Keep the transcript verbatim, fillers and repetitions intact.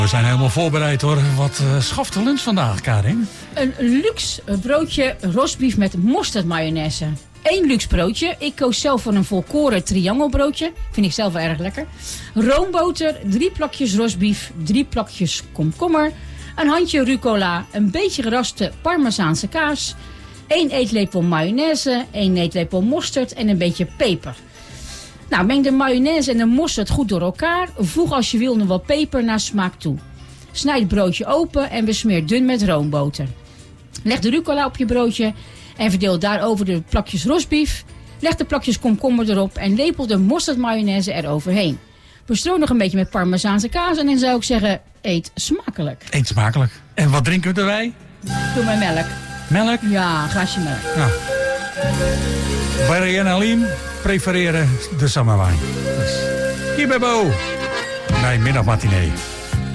We zijn helemaal voorbereid hoor. Wat uh, schaft de lunch vandaag, Karin? Een luxe broodje rosbief met mosterdmayonaise. Eén luxe broodje. Ik koos zelf voor een volkoren triangelbroodje. Vind ik zelf wel erg lekker. Roomboter, drie plakjes rosbief, drie plakjes komkommer, een handje rucola, een beetje geraste parmezaanse kaas, één eetlepel mayonaise, één eetlepel mosterd en een beetje peper. Nou, meng de mayonaise en de mosterd goed door elkaar. Voeg als je wil nog wat peper naar smaak toe. Snijd het broodje open en besmeer dun met roomboter. Leg de rucola op je broodje en verdeel daarover de plakjes rosbief. Leg de plakjes komkommer erop en lepel de mosterdmayonaise eroverheen. Bestrooi nog een beetje met parmezaanse kaas en dan zou ik zeggen, eet smakelijk. Eet smakelijk. En wat drinken we erbij? Doe maar melk. Melk? Ja, een glaasje melk. Nou. Barry en Aline prefereren de summerwine. Dus hier bij Bo. Bij middagmatinee.